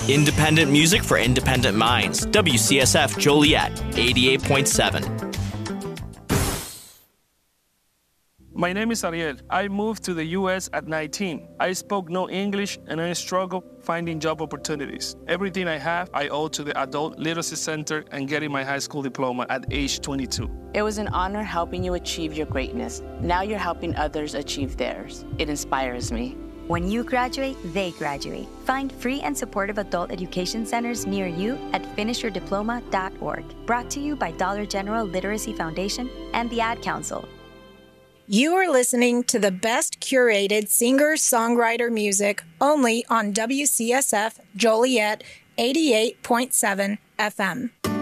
Independent music for independent minds. WCSF Joliet, 88.7. My name is Ariel. I moved to the U.S. at 19. I spoke no English and I struggled finding job opportunities. Everything I have, I owe to the Adult Literacy Center and getting my high school diploma at age 22. It was an honor helping you achieve your greatness. Now you're helping others achieve theirs. It inspires me. When you graduate, they graduate. Find free and supportive adult education centers near you at finishyourdiploma.org. Brought to you by Dollar General Literacy Foundation and the Ad Council. You are listening to the best curated singer-songwriter music only on WCSF Joliet 88.7 FM.